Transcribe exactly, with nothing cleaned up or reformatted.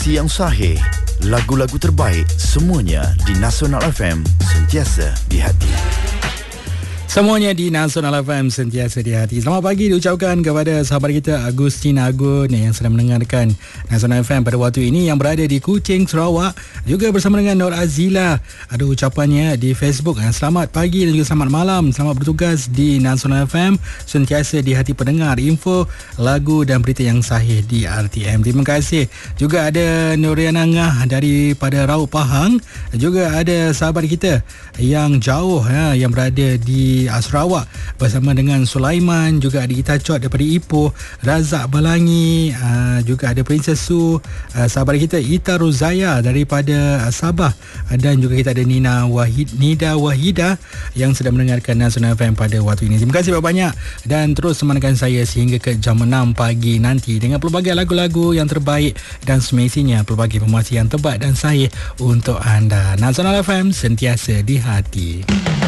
Informasi yang sahih, lagu-lagu terbaik, semuanya di Nasional F M, sentiasa di hati. Semuanya di Nasional F M, sentiasa di hati. Selamat pagi diucapkan kepada sahabat kita Agustin Agun yang sedang mendengarkan Nasional F M pada waktu ini, yang berada di Kuching, Sarawak. Juga bersama dengan Nur Azila. Ada ucapannya di Facebook. Selamat pagi dan juga selamat malam. Selamat bertugas di Nasional F M, sentiasa di hati pendengar. Info, lagu dan berita yang sahih di R T M. Terima kasih. Juga ada Nuriana Ngah daripada Raub Pahang. Juga ada sahabat kita yang jauh ya, yang berada di Sarawak bersama dengan Sulaiman. Juga ada Ita Chot daripada Ipoh, Razak Balangi, uh, juga ada Princess Su, uh, sahabat kita Ita Rozaya daripada uh, Sabah, dan juga kita ada Nina Wahid, Nida Wahida yang sedang mendengarkan Nasional F M pada waktu ini. Terima kasih banyak-banyak dan terus temankan saya sehingga ke jam enam pagi nanti dengan pelbagai lagu-lagu yang terbaik dan semestinya pelbagai informasi yang terbaik dan sahih untuk anda. Nasional F M, sentiasa di hati.